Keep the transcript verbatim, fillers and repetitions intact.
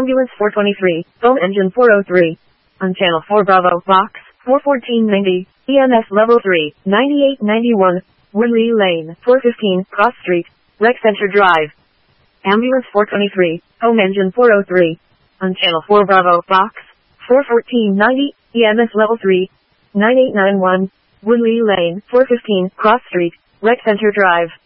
Ambulance four twenty-three, Foam Engine four oh three. On Channel four Bravo, Box, four fourteen ninety, E M S Level three, ninety-eight ninety-one, Woodley Lane, four fifteen, Cross Street, Rec Center Drive. Ambulance four twenty-three, Foam Engine four oh three. On Channel four Bravo, Box, four fourteen ninety, E M S Level three, ninety-eight ninety-one, Woodley Lane, four fifteen, Cross Street, Rec Center Drive.